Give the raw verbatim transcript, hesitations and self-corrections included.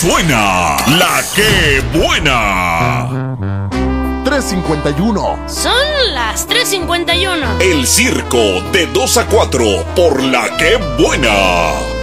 suena la que buena. tres cincuenta y uno. Son las tres cincuenta y uno. El circo de dos a cuatro por la que buena.